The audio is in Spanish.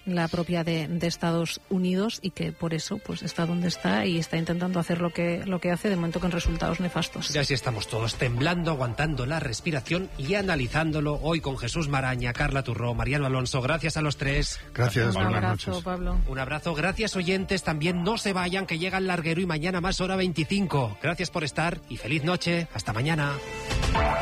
la propia de Estados Unidos, y que por eso pues está donde está y está intentando hacer lo que hace, de momento con resultados nefastos. Ya sí estamos todos temblando, aguantando la respiración y analizándolo hoy con Jesús Maraña, Carla Turró, Mariano Alonso. Gracias a los tres. Gracias, Un buenas abrazo, noches. Pablo. Un abrazo. Gracias, oyentes. También no se vayan, que llega el larguero y mañana más hora 25. Gracias por estar y feliz noche. Hasta mañana.